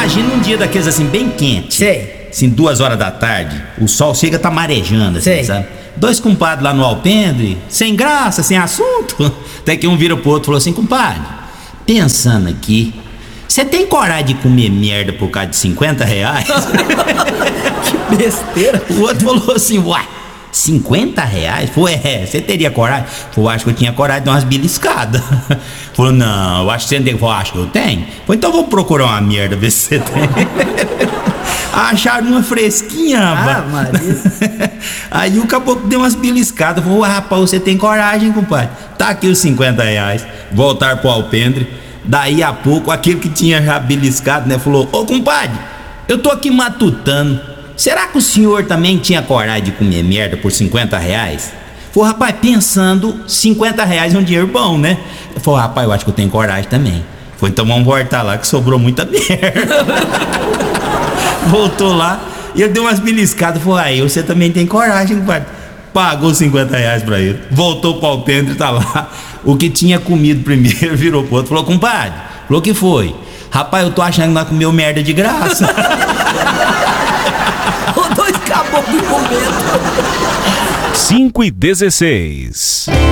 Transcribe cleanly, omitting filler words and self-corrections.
imagina um dia daqueles assim, bem quente. Sei. Assim, 2 horas da tarde, o sol chega, tá marejando, assim, Sei. sabe? 2 compadres lá no alpendre, sem graça, sem assunto. Até que um vira pro outro e falou assim: compadre, pensando aqui, você tem coragem de comer merda por causa de R$50? Que besteira. O outro falou assim: uai, R$50? Falou, você teria coragem? Falou, acho que eu tinha coragem de dar umas beliscadas. Falou, não, eu acho que você não tem. Falou, acho que eu tenho. Falou, então vou procurar uma merda, ver se você tem. Acharam uma fresquinha, rapaz. Maria. Aí o caboclo deu umas beliscadas. Falou, rapaz, você tem coragem, compadre? Tá aqui os R$50. Voltar pro alpendre. Daí a pouco, aquele que tinha já beliscado, né, falou: ô compadre, eu tô aqui matutando. Será que o senhor também tinha coragem de comer merda por R$50? Falou, rapaz, pensando, R$50 é um dinheiro bom, né? Falou, rapaz, eu acho que eu tenho coragem também. Falou, então vamos voltar lá que sobrou muita merda. Voltou lá e ele deu umas beliscadas. Falou, aí você também tem coragem, compadre. Pagou R$50 pra ele. Voltou pro alpendre, tá lá. O que tinha comido primeiro virou pro outro. Falou, compadre, falou, que foi? Rapaz, eu tô achando que nós comeu merda de graça. Os dois caboclos comendo. 5:16.